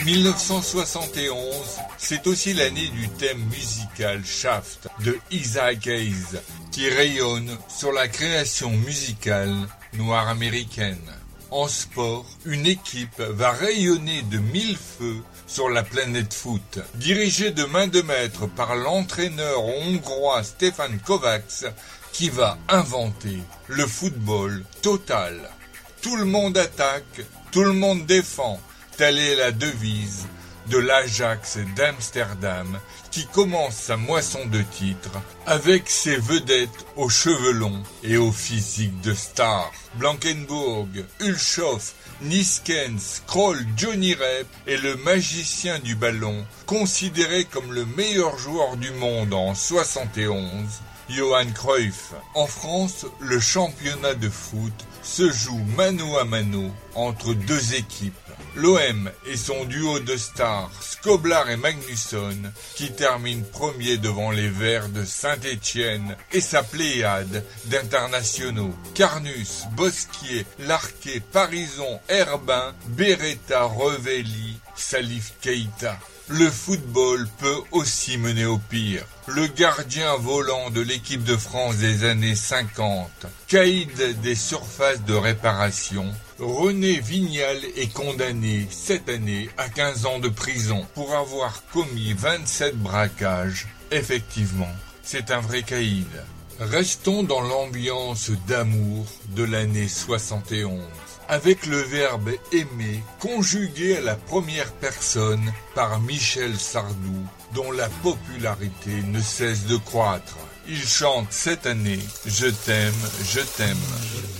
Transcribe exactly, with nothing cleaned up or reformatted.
mille neuf cent soixante et onze, c'est aussi l'année du thème musical Shaft de Isaac Hayes, qui rayonne sur la création musicale noire américaine. En sport, une équipe va rayonner de mille feux sur la planète foot. Dirigée de main de maître par l'entraîneur hongrois Stefan Kovács, qui va inventer le football total. Tout le monde attaque, tout le monde défend. Telle est la devise de l'Ajax d'Amsterdam, qui commence sa moisson de titres avec ses vedettes aux cheveux longs et au physique de stars. Blankenburg, Hulshoff, Niskens, Kroll, Johnny Rep et le magicien du ballon, considéré comme le meilleur joueur du monde en soixante et onze, Johan Cruyff. En France, le championnat de foot se joue mano à mano entre deux équipes. L'O M et son duo de stars, Skoblar et Magnusson, qui termine premier devant les Verts de Saint-Étienne et sa pléiade d'internationaux. Carnus, Bosquier, Larquet, Parison, Herbin, Beretta, Revelli, Salif Keita. Le football peut aussi mener au pire. Le gardien volant de l'équipe de France des années cinquante, caïd des surfaces de réparation, René Vignal est condamné cette année à quinze ans de prison pour avoir commis vingt-sept braquages. Effectivement, c'est un vrai caïd. Restons dans l'ambiance d'amour de l'année soixante et onze. Avec le verbe aimer conjugué à la première personne par Michel Sardou, dont la popularité ne cesse de croître. Il chante cette année « Je t'aime, je t'aime ».